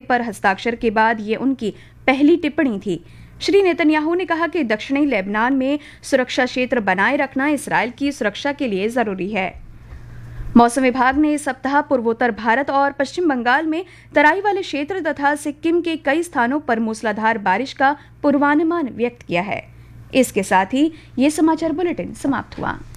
पर हस्ताक्षर के बाद ये उनकी पहली टिप्पणी थी। श्री नेतन्याहू ने कहा कि दक्षिणी लेबनान में सुरक्षा क्षेत्र बनाए रखना इसराइल की सुरक्षा के लिए जरूरी है। मौसम विभाग ने इस सप्ताह पूर्वोत्तर भारत और पश्चिम बंगाल में तराई वाले क्षेत्र तथा सिक्किम के कई स्थानों पर मूसलाधार बारिश का पूर्वानुमान व्यक्त किया है। इसके साथ ही ये समाचार बुलेटिन समाप्त हुआ।